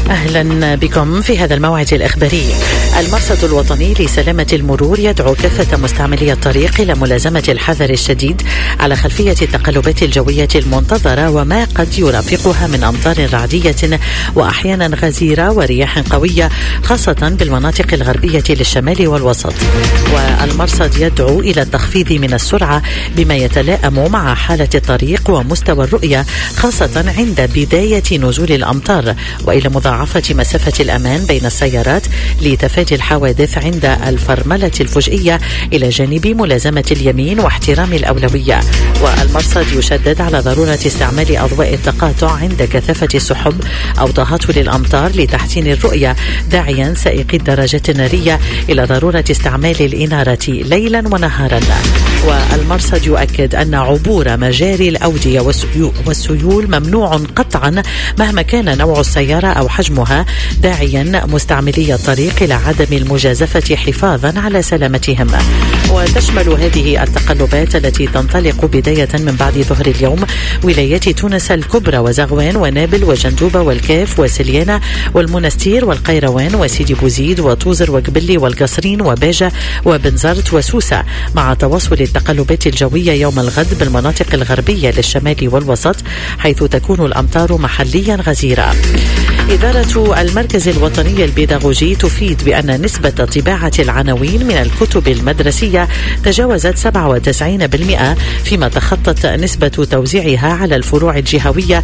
أهلا بكم في هذا الموعد الإخباري. المرصد الوطني لسلامة المرور يدعو كافة مستعملي الطريق إلى ملازمة الحذر الشديد على خلفية التقلبات الجوية المنتظرة وما قد يرافقها من أمطار رعدية وأحيانا غزيرة ورياح قوية، خاصة بالمناطق الغربية للشمال والوسط. والمرصد يدعو إلى التخفيض من السرعة بما يتلائم مع حالة الطريق ومستوى الرؤية، خاصة عند بداية نزول الأمطار، وإلى مضاعفة مسافة الأمان بين السيارات لتفادي الحوادث عند الفرملة الفجئية، إلى جانب ملازمة اليمين واحترام الأولوية. والمرصد يشدد على ضرورة استعمال أضواء التقاطع عند كثافة السحب أو تهطل الأمطار لتحسين الرؤية، داعيا سائقي الدراجات النارية إلى ضرورة استعمال الإنارة ليلا ونهارا. والمرصد يؤكد أن عبور مجاري الأودية والسيول ممنوع قطعا مهما كان نوع السيارة أو حجمها، داعيا مستعملي الطريق إلى عدم المجازفة حفاظا على سلامتهم. وتشمل هذه التقلبات التي تنطلق بداية من بعد ظهر اليوم ولايات تونس الكبرى وزغوان ونابل وجندوبة والكاف وسليانة والمنستير والقيروان وسيدي بوزيد وطوزر وقبلي والقصرين وباجة وبنزرت وسوسة، مع تواصل التقلبات الجوية يوم الغد بالمناطق الغربية للشمال والوسط، حيث تكون الأمطار محليا غزيرة. إدارة المركز الوطني البيداغوجي تفيد بأن نسبة طباعة العناوين من الكتب المدرسية تجاوزت 97%، فيما تخطت نسبة توزيعها على الفروع الجهوية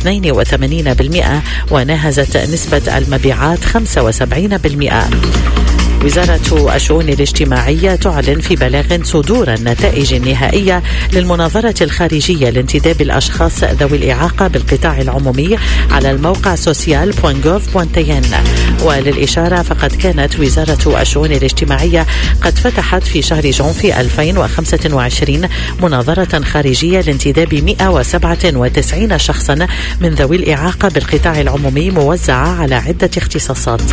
82%، وناهزت نسبة المبيعات 75%. وزارة الشؤون الاجتماعية تعلن في بلاغ صدور النتائج النهائية للمناظرة الخارجية لانتداب الأشخاص ذوي الإعاقة بالقطاع العمومي على الموقع social.gov.tn. وللإشارة فقد كانت وزارة الشؤون الاجتماعية قد فتحت في شهر جونفي 2025 مناظرة خارجية لانتداب 197 شخصا من ذوي الإعاقة بالقطاع العمومي موزعة على عدة اختصاصات.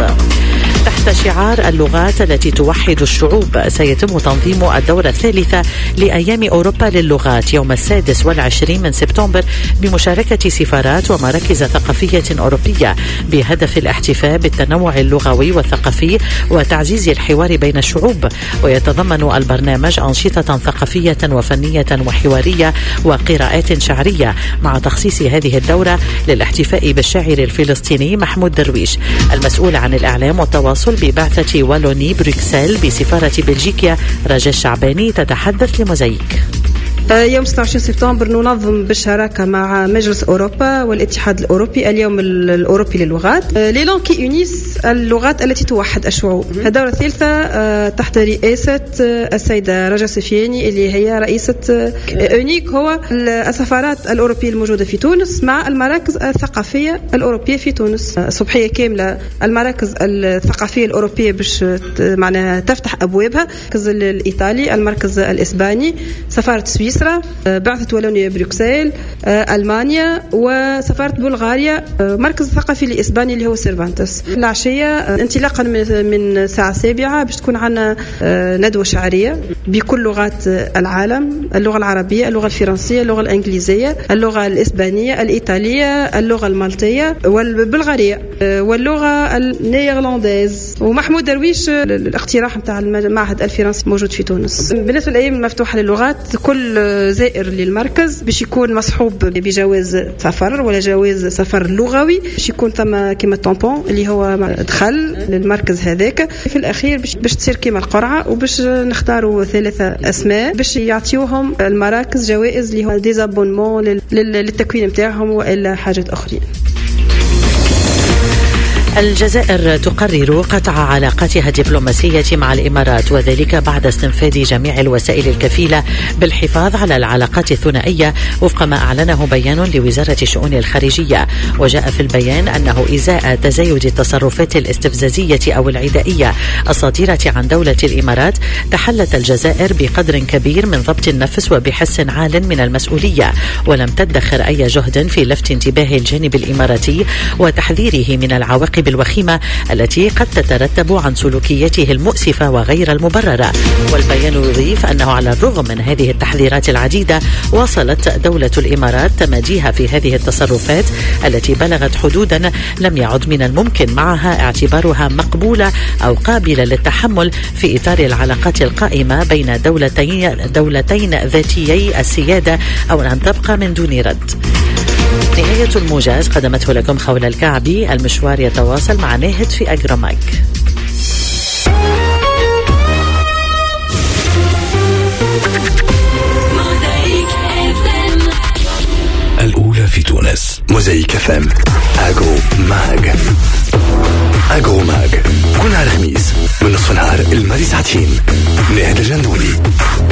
تحت شعار اللغات التي توحد الشعوب، سيتم تنظيم الدورة الثالثة لأيام أوروبا للغات يوم 26 من سبتمبر بمشاركة سفارات ومراكز ثقافية أوروبية، بهدف الاحتفاء بالتنوع اللغوي والثقافي وتعزيز الحوار بين الشعوب. ويتضمن البرنامج أنشطة ثقافية وفنية وحوارية وقراءات شعرية، مع تخصيص هذه الدورة للاحتفاء بالشاعر الفلسطيني محمود درويش. المسؤول عن الإعلام والتواصل ببعثة والوني بروكسل بسفارة بلجيكا رجاء الشعباني تتحدث لموزايك. يوم 26 سبتمبر ننظم بالشراكة مع مجلس أوروبا والاتحاد الأوروبي اليوم الأوروبي للغات، لي لونغ كي يونيس، اللغات التي توحد الشعوب. الدورة الثالثة تحت رئاسة السيدة رجاء سفياني اللي هي رئيسة أونيك، هو السفارات الأوروبية الموجودة في تونس مع المراكز الثقافية الأوروبية في تونس. صبحية كاملة المراكز الثقافية الأوروبية باش معناها تفتح أبوابها، المركز الإيطالي، المركز الإسباني، سفارة سويسرا، بعثة والونيا بروكسل، ألمانيا، وسفارة بلغاريا، مركز ثقافي الإسباني اللي هو سيرفانتس. العشية انطلاقا من الساعة 7 باش تكون عنا ندوة شعرية بكل لغات العالم، اللغة العربية، اللغة الفرنسية، اللغة الإنجليزية، اللغة الإسبانية، الإيطالية، اللغة المالطية والبلغارية واللغة النيرلانديز. ومحمود درويش الاقتراح متاع المعهد الفرنسي موجود في تونس. بالنسبة للأيام المفتوحة للغات، كل زائر للمركز باش يكون مصحوب بجواز سفر ولا جواز سفر لغوي، باش يكون ثم كما طامبون اللي هو دخل للمركز هذاك. في الأخير باش تصير كما القرعة، وباش نختاروا 3 أسماء باش يعطيوهم المراكز جوائز اللي هو ديزابونمون للتكوين متاعهم وإلا حاجات أخرين. الجزائر تقرر قطع علاقاتها الدبلوماسية مع الإمارات، وذلك بعد استنفاذ جميع الوسائل الكفيلة بالحفاظ على العلاقات الثنائية، وفق ما أعلنه بيان لوزارة الشؤون الخارجية. وجاء في البيان أنه إزاء تزايد التصرفات الاستفزازية أو العدائية الصادرة عن دولة الإمارات، تحلت الجزائر بقدر كبير من ضبط النفس وبحس عال من المسؤولية، ولم تدخر أي جهد في لفت انتباه الجانب الإماراتي وتحذيره من العواقب العواقب الوخيمة التي قد تترتب عن سلوكياته المؤسفة وغير المبررة. والبيان يضيف أنه على الرغم من هذه التحذيرات العديدة واصلت دولة الإمارات تماديها في هذه التصرفات التي بلغت حدودا لم يعد من الممكن معها اعتبارها مقبولة أو قابلة للتحمل في إطار العلاقات القائمة بين دولتين ذاتيي السيادة أو أن تبقى من دون رد. نهاية الموجز قدمته لكم خولة الكعبي. المشوار يتواصل مع ناهد في أجراماك. الأولى في تونس موزايك FM. أجرو ماج كل نهار خميس من نصف النهار الماضي ساعتين. ناهد الجندولي.